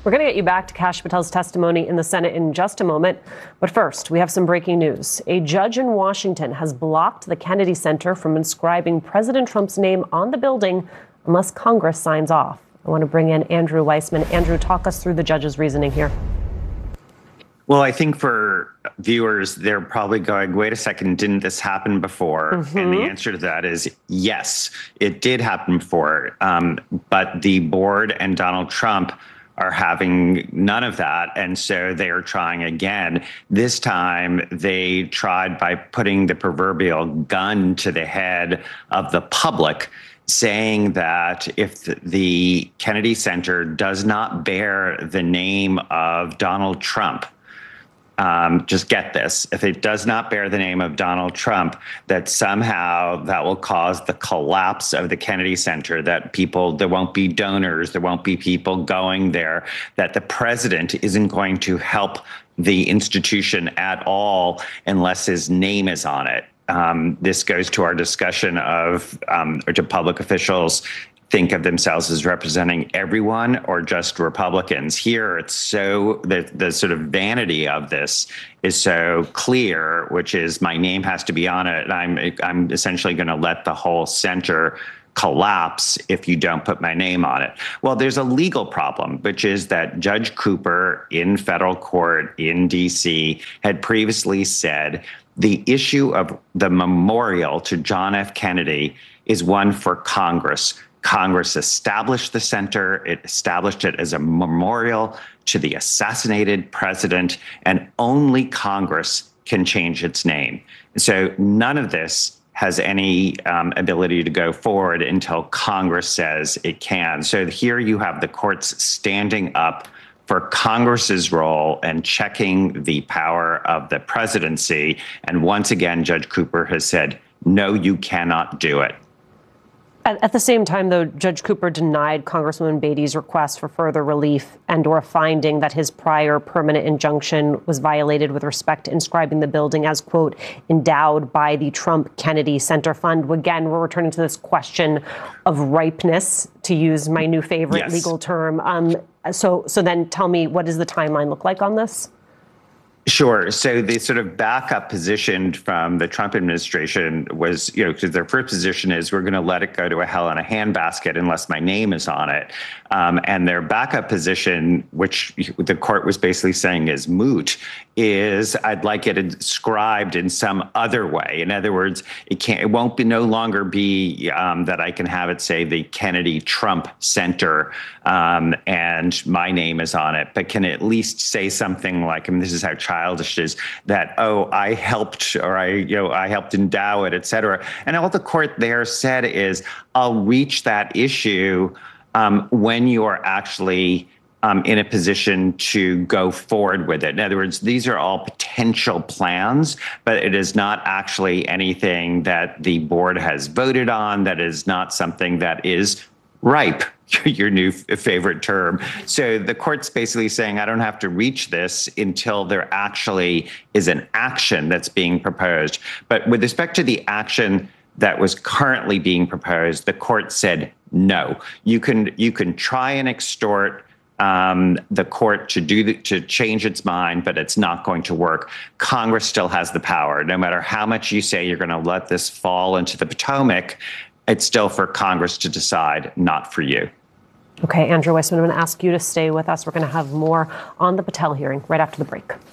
We're going to get you back to Kash Patel's testimony in the Senate in just a moment. But first, we have some breaking news. A judge in Washington has blocked the Kennedy Center from inscribing President Trump's name on the building unless Congress signs off. I want to bring in Andrew Weissman. Andrew, talk us through the judge's reasoning here. Well, I think for viewers, they're probably going, wait a second, didn't this happen before? Mm-hmm. And the answer to that is yes, it did happen before. But the board and Donald Trump are having none of that. And so they are trying again. This time they tried by putting the proverbial gun to the head of the public, saying that if the Kennedy Center does not bear the name of Donald Trump, just get this, if it does not bear the name of Donald Trump, that somehow that will cause the collapse of the Kennedy Center, that there won't be donors, there won't be people going there, that the president isn't going to help the institution at all unless his name is on it. This goes to our discussion of, or to public officials think of themselves as representing everyone or just Republicans. Here, it's so the sort of vanity of this is so clear, which is my name has to be on it. And I'm essentially going to let the whole center collapse if you don't put my name on it. Well, there's a legal problem, which is that Judge Cooper in federal court in D.C. had previously said the issue of the memorial to John F. Kennedy is one for Congress. Congress established the center. It established it as a memorial to the assassinated president, and only Congress can change its name. So none of this has any ability to go forward until Congress says it can. So here you have the courts standing up for Congress's role and checking the power of the presidency. And once again, Judge Cooper has said, no, you cannot do it. At the same time, though, Judge Cooper denied Congresswoman Beatty's request for further relief and or finding that his prior permanent injunction was violated with respect to inscribing the building as, quote, endowed by the Trump Kennedy Center Fund. Again, we're returning to this question of ripeness, to use my new favorite legal term. So then tell me, what does the timeline look like on this? Sure. So the sort of backup position from the Trump administration was, because their first position is we're going to let it go to a hell in a handbasket unless my name is on it. And their backup position, which the court was basically saying is moot, is I'd like it inscribed in some other way. In other words, it won't no longer be that I can have it say the Kennedy Trump Center and my name is on it, but can at least say something like, and this is how childish it is, that, oh, I helped, or I helped endow it, et cetera. And all the court there said is, I'll reach that issue when you are actually in a position to go forward with it. In other words, these are all potential plans, but it is not actually anything that the board has voted on. That is not something that is ripe, your new favorite term. So the court's basically saying, I don't have to reach this until there actually is an action that's being proposed. But with respect to the action that was currently being proposed, the court said, no, you can try and extort the court to change its mind, but it's not going to work. Congress still has the power. No matter how much you say you're going to let this fall into the Potomac, it's still for Congress to decide, not for you. Okay, Andrew Weissman, I'm going to ask you to stay with us. We're going to have more on the Patel hearing right after the break.